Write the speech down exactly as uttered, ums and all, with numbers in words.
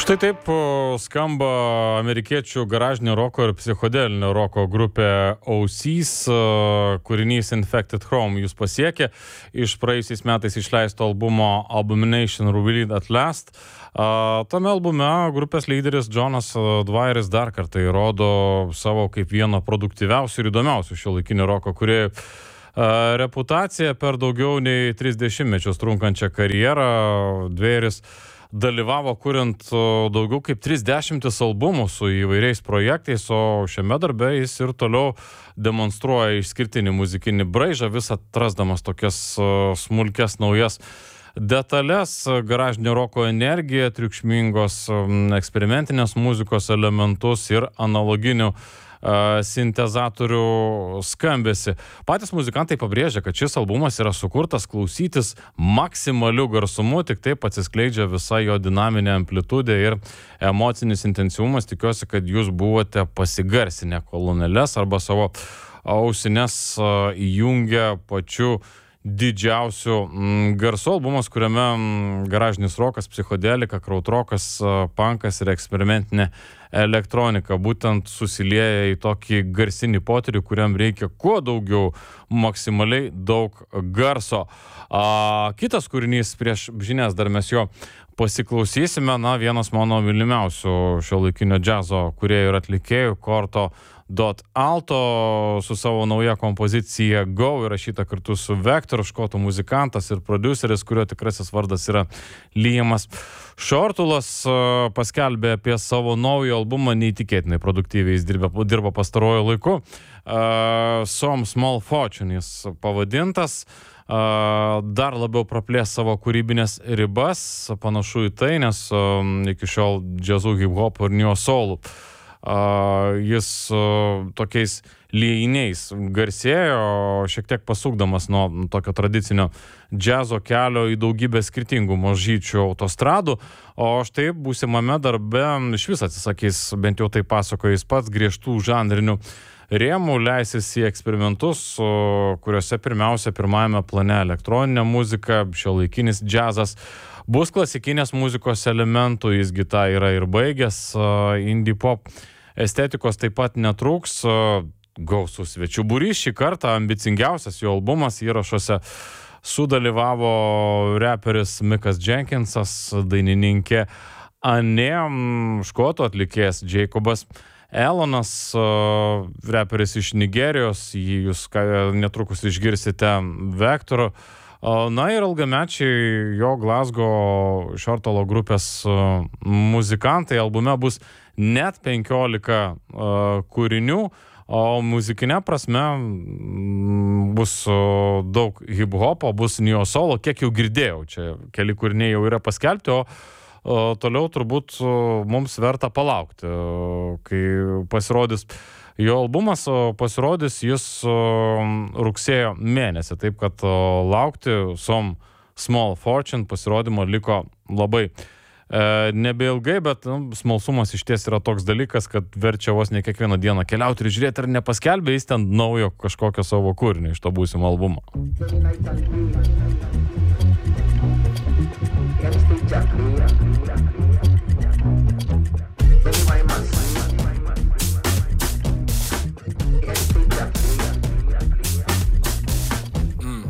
Štai taip skamba amerikiečių garažinio roko ir psichodelinio roko grupė Ausis, kūrinys Infected Chrome jūs pasiekė iš praėjusiais metais išleisto albumo Abomination Revealed at Last. Tame albume grupės lyderis Jonas Dwyeris dar kartą įrodo savo kaip vieno produktyviausių ir įdomiausių šiuolaikinio roko kūrėjų reputaciją per daugiau nei tris dešimtmečius trunkančią karjerą. Dwyeris dalyvavo kuriant daugiau kaip trisdešimt albumų su įvairiais projektais, o šiame darbe jis ir toliau demonstruoja išskirtinį muzikinį braižą, vis atrasdamas tokias smulkes naujas detalės, garažinio roko energiją, triukšmingos eksperimentinės muzikos elementus ir analoginių sintezatorių skambesi. Patys muzikantai pabrėžia, kad šis albumas yra sukurtas klausytis maksimaliu garsumu, tik taip atsiskleidžia visa jo dinaminė amplitudė ir emocinis intensyvumas. Tikiuosi, kad jūs buvote pasigarsinę kolonėles arba savo ausines įjungę pačiu didžiausių garsų. Albumas, kuriame garažinis rokas, psichodelika, krautrokas, punkas ir eksperimentinė elektronika būtent susilieja į tokį garsinį potyrį, kuriam reikia kuo daugiau, maksimaliai daug garso. A, kitas kūrinys, prieš žinias dar mes jo pasiklausysime, na, vienas mano mylimiausių šiuolaikinio džiazo kūrėjų ir atlikėjų, Corto Dot Alto, su savo nauja kompozicija Go, įrašyta kartu su Vector, škotų muzikantas ir produceris, kurio tikrasis vardas yra Liamas Shortulas, paskelbė apie savo naują albumą, neįtikėtinai produktyviai jis dirba, dirba pastaruoju laiku. Uh, Some Small Fortune jis pavadintas, uh, dar labiau praplės savo kūrybinės ribas, panašu į tai, nes um, iki šiol džiazų, hip-hop ir neo soul Uh, jis uh, tokiais liejiniais garsėjo, šiek tiek pasukdamas nuo tokio tradicinio džiazo kelio į daugybę skirtingų mažyčių autostradų, o štai būsimame darbe iš vis atsisakys, bent jau tai pasakoja jis pats, griežtų žanrinių rėmų, leisis į eksperimentus, kuriuose pirmiausia pirmajame plane elektroninė muzika, šiuolaikinis džiazas, bus klasikinės muzikos elementų, jis gita yra ir baigęs, indie pop estetikos taip pat netrūks, gausų svečių būrys. Šį kartą ambicingiausias jo albumas, įrašuose sudalyvavo reperis Mikas Jenkinsas, dainininkė Anė, škotų atlikėjas Jacobas Elonas, reperis iš Nigerijos, jį jūs netrukus išgirsite, Vector. Na ir ilgamečiai jo Glasgow Shortalo grupės muzikantai. Albume bus net penkiolika uh, kūrinių, o muzikinė prasme bus uh, daug hip-hopo, bus neo solo, kiek jau girdėjau, čia keli kūriniai jau yra paskelbti, o uh, toliau turbūt uh, mums verta palaukti, uh, kai pasirodys jo albumas, uh, pasirodys jis uh, rugsėjo mėnesį, taip kad uh, laukti Some Small Fortune pasirodymo liko labai nebeilgai, bet nu, smalsumas iš ties yra toks dalykas, kad verčia vos ne kiekvieną dieną keliauti ir žiūrėti, ar nepaskelbė jis ten naujo kažkokio savo kūrinio iš to būsimo albumo.